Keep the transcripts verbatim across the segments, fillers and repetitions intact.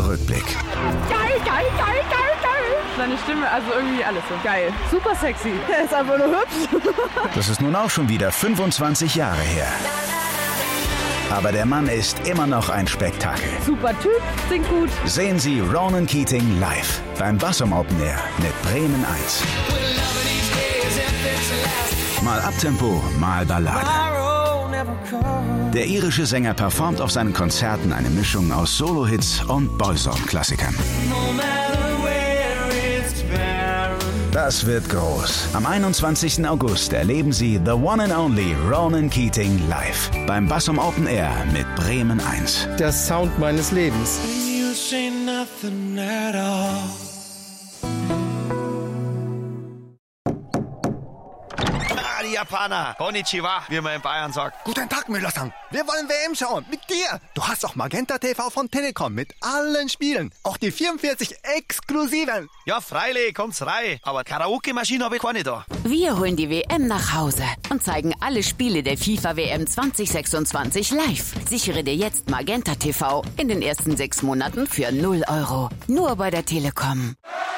Rückblick. Geil, geil, geil, geil, geil. Seine Stimme, also irgendwie alles so geil. Super sexy. Er ist einfach nur hübsch. Das ist nun auch schon wieder fünfundzwanzig Jahre her. Aber der Mann ist immer noch ein Spektakel. Super Typ, singt gut. Sehen Sie Ronan Keating live beim Bassum Open Air mit Bremen eins. Mal Abtempo, mal Ballade. Der irische Sänger performt auf seinen Konzerten eine Mischung aus Solo-Hits und Boysong-Klassikern. Das wird groß. Am einundzwanzigsten August erleben Sie The One and Only Ronan Keating live beim Bassum Open Air mit Bremen eins. Der Sound meines Lebens. Ah, die Japaner. Konnichiwa, wie man in Bayern sagt. Guten Tag, Müller-san. Wir wollen W M schauen. Mit dir. Du hast auch Magenta T V von Telekom mit allen Spielen. Auch die vierundvierzig exklusiven. Ja, freilich, kommt's rein. Aber Karaoke-Maschine habe ich keine da. Wir holen die W M nach Hause und zeigen alle Spiele der FIFA W M zwanzig sechsundzwanzig live. Sichere dir jetzt Magenta T V in den ersten sechs Monaten für null Euro. Nur bei der Telekom.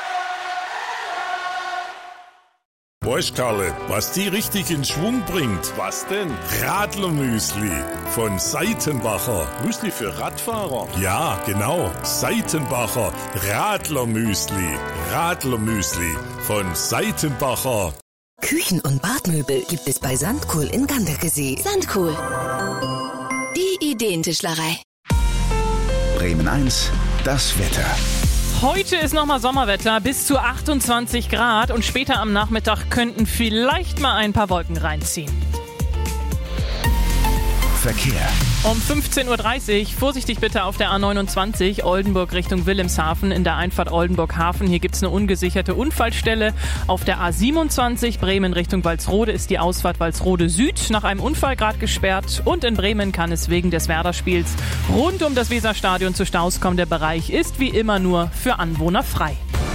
Weißt Karle, was die richtig in Schwung bringt? Was denn? Radlermüsli von Seitenbacher. Müsli für Radfahrer? Ja, genau. Seitenbacher Radlermüsli. Radlermüsli von Seitenbacher. Küchen- und Badmöbel gibt es bei Sandkohl in Ganderkesee. Sandkohl. Die Ideentischlerei. Bremen eins, das Wetter. Heute ist nochmal Sommerwetter, bis zu achtundzwanzig Grad und später am Nachmittag könnten vielleicht mal ein paar Wolken reinziehen. Verkehr. Um fünfzehn Uhr dreißig, vorsichtig bitte auf der A neunundzwanzig, Oldenburg Richtung Wilhelmshaven in der Einfahrt Oldenburg-Hafen. Hier gibt es eine ungesicherte Unfallstelle. Auf der A siebenundzwanzig, Bremen Richtung Walsrode, ist die Ausfahrt Walsrode Süd nach einem Unfall gerade gesperrt. Und in Bremen kann es wegen des Werder-Spiels rund um das Weserstadion zu Staus kommen. Der Bereich ist wie immer nur für Anwohner frei.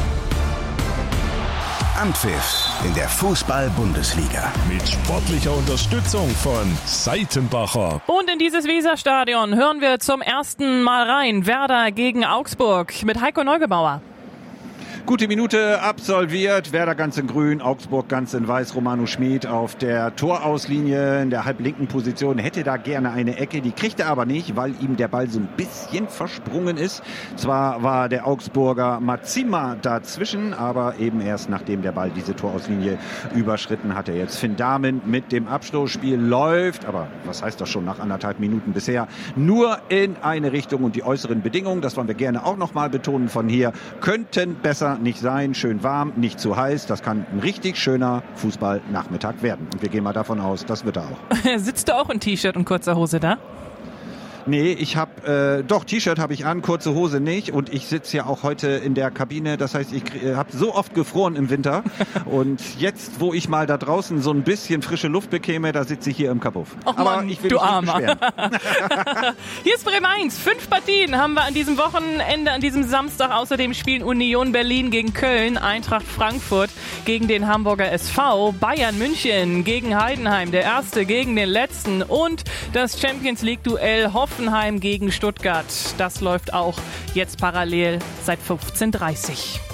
Anpfiff in der Fußball-Bundesliga. Mit sportlicher Unterstützung von Seitenbacher. Und in dieses Weserstadion hören wir zum ersten Mal rein. Werder gegen Augsburg mit Heiko Neugebauer. Gute Minute absolviert, Werder ganz in grün, Augsburg ganz in weiß, Romano Schmid auf der Torauslinie in der halblinken Position, hätte da gerne eine Ecke, die kriegt er aber nicht, weil ihm der Ball so ein bisschen versprungen ist. Zwar war der Augsburger Mazima dazwischen, aber eben erst nachdem der Ball diese Torauslinie überschritten hat, er jetzt Finn Dahmen mit dem Abstoßspiel läuft, aber was heißt das schon nach anderthalb Minuten bisher, nur in eine Richtung und die äußeren Bedingungen, das wollen wir gerne auch nochmal betonen von hier, könnten besser nicht sein, schön warm, nicht zu heiß. Das kann ein richtig schöner Fußballnachmittag werden. Und wir gehen mal davon aus, das wird er auch. Sitzt du auch in T-Shirt und kurzer Hose da? Nee, ich habe, äh, doch, T-Shirt habe ich an, kurze Hose nicht und ich sitze ja auch heute in der Kabine, das heißt, ich äh, habe so oft gefroren im Winter und jetzt, wo ich mal da draußen so ein bisschen frische Luft bekäme, da sitze ich hier im Kabuff. Oh Aber Mann, ich will du mich nicht Armer. beschweren. Hier ist Bremen eins. Fünf Partien haben wir an diesem Wochenende, an diesem Samstag. Außerdem spielen Union Berlin gegen Köln, Eintracht Frankfurt gegen den Hamburger S V, Bayern München gegen Heidenheim, der erste gegen den letzten und das Champions League-Duell Hoffenheim gegen Stuttgart. Das läuft auch jetzt parallel seit fünfzehn Uhr dreißig.